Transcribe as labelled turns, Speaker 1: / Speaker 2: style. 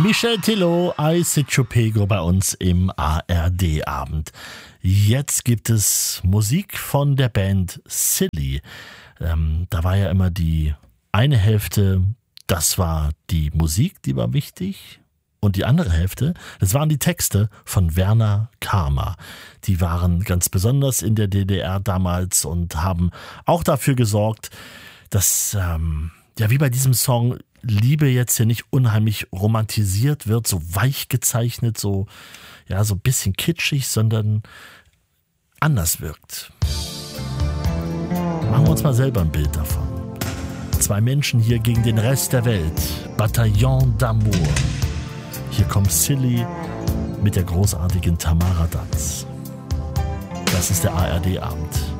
Speaker 1: Michel Tillot, Aïssetcho Pego bei uns im ARD-Abend. Jetzt gibt es Musik von der Band Silly. Da war ja immer die eine Hälfte, das war die Musik, die war wichtig. Und die andere Hälfte, das waren die Texte von Werner Karma. Die waren ganz besonders in der DDR damals und haben auch dafür gesorgt, dass, ja, wie bei diesem Song, Liebe jetzt hier nicht unheimlich romantisiert wird, so weich gezeichnet, so ein bisschen kitschig, sondern anders wirkt. Machen wir uns mal selber ein Bild davon. Zwei Menschen hier gegen den Rest der Welt. Bataillon d'Amour. Hier kommt Silly mit der großartigen Tamara Danz. Das ist der ARD-Abend.